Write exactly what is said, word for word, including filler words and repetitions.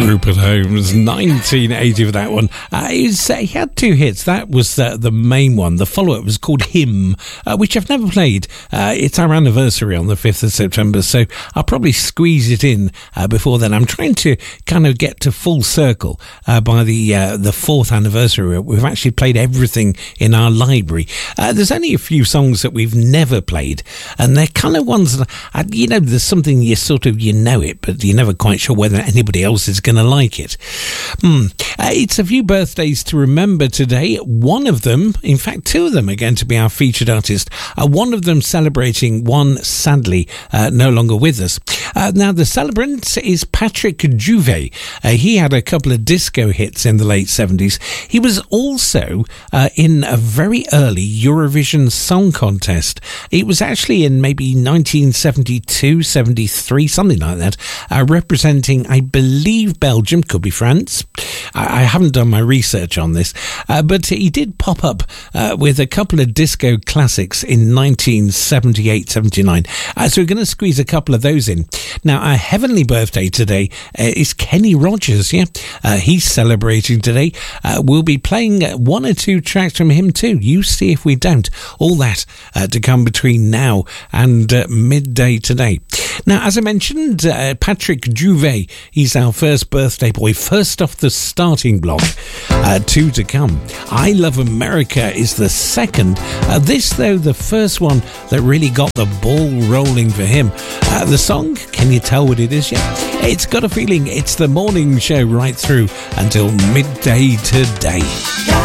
Rupert Holmes, nineteen eighty for that one. Uh, was, uh, he had two hits. That was uh, the main one. The follow-up was called Him, uh, which I've never played. Uh, it's our anniversary on the fifth of September, so I'll probably squeeze it in uh, before then. I'm trying to kind of get to full circle uh, by the uh, the fourth anniversary. We've actually played everything in our library. Uh, there's only a few songs that we've never played, and they're kind of ones that, uh, you know, there's something you sort of, you know it, but you're never quite sure whether anybody else is going to like it. Hmm. Uh, it's a few birthdays to remember today. One of them, in fact, two of them are going to be our featured artist. Uh, one of them celebrating, one sadly uh, no longer with us. Uh, now, the celebrant is Patrick Juvet. Uh, he had a couple of disco hits in the late seventies. He was also uh, in a very early Eurovision Song Contest. It was actually in maybe nineteen seventy-two, seventy-three, something like that, uh, representing, I believe, Belgium, could be France. I, I haven't done my research on this, uh, but he did pop up uh, with a couple of disco classics in nineteen seventy-eight, seventy-nine. Uh, so we're going to squeeze a couple of those in. Now, our heavenly birthday today uh, is Kenny Rogers, yeah? Uh, he's celebrating today. Uh, we'll be playing uh, one or two tracks from him too. You see if we don't. All that uh, to come between now and uh, midday today. Now, as I mentioned, uh, Patrick Juvet, he's our first birthday boy, first off the starting block, uh, two to come. I Love America is the second. Uh, this, though, the first one that really got the ball rolling for him. Uh, the song, can you tell what it is yet? It's Got a Feeling. It's the morning show right through until midday today.